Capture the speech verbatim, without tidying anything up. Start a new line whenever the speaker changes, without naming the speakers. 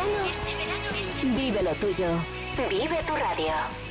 verano, este verano, este... vive lo tuyo. Vive tu radio.